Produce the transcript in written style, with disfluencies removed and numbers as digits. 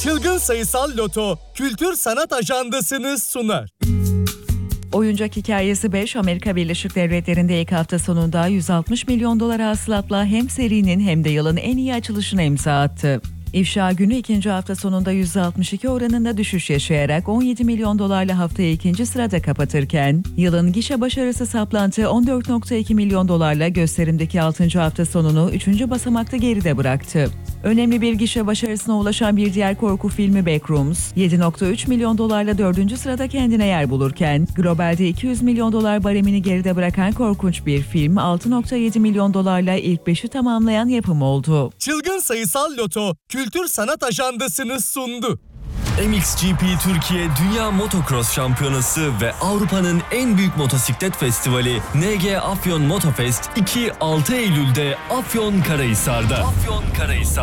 Çılgın Sayısal Loto Kültür Sanat Ajandası'nı sunar. Oyuncak Hikayesi 5, Amerika Birleşik Devletleri'nde ilk hafta sonunda 160 milyon dolar hasılatla hem serinin hem de yılın en iyi açılışına imza attı. İfşa günü ikinci hafta sonunda %62 oranında düşüş yaşayarak 17 milyon dolarla haftayı ikinci sırada kapatırken, yılın gişe başarısı saplantı 14,2 milyon dolarla gösterimdeki 6. hafta sonunu 3. basamakta geride bıraktı. Önemli bir gişe başarısına ulaşan bir diğer korku filmi Backrooms, 7,3 milyon dolarla 4. sırada kendine yer bulurken, globalde 200 milyon dolar baremini geride bırakan korkunç bir film 6,7 milyon dolarla ilk 5'i tamamlayan yapım oldu. Çılgın Sayısal Loto Kültür Sanat Ajandası'nı sundu. MXGP Türkiye Dünya Motocross Şampiyonası ve Avrupa'nın en büyük motosiklet festivali NG Afyon Motofest 2-6 Eylül'de Afyonkarahisar'da.